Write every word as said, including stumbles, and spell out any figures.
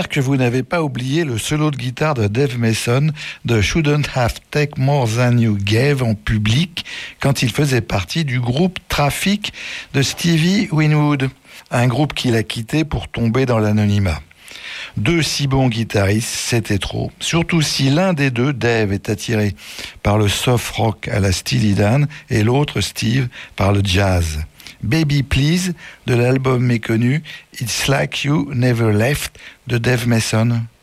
que vous n'avez pas oublié le solo de guitare de Dave Mason de Shouldn't Have Take More Than You Gave en public quand il faisait partie du groupe Traffic de Stevie Winwood, un groupe qu'il a quitté pour tomber dans l'anonymat. Deux si bons guitaristes, c'était trop. Surtout si l'un des deux, Dave, est attiré par le soft rock à la Steely Dan et l'autre, Steve, par le jazz. Baby Please de l'album méconnu It's Like You Never Left de Dave Mason.